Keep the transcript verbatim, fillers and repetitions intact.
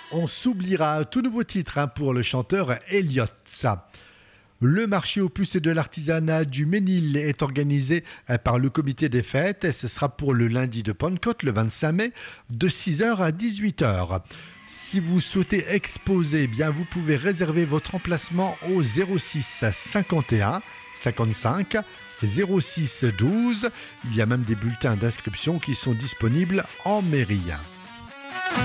On s'oubliera, tout nouveau titre hein, pour le chanteur Elliott. Ça. Le marché aux puces et de l'artisanat du Ménil est organisé par le comité des fêtes et ce sera pour le lundi de Pentecôte, le vingt-cinq mai, de six heures à dix-huit heures. Si vous souhaitez exposer, eh bien vous pouvez réserver votre emplacement au zéro six cinquante et un cinquante-cinq zéro six douze. Il y a même des bulletins d'inscription qui sont disponibles en mairie.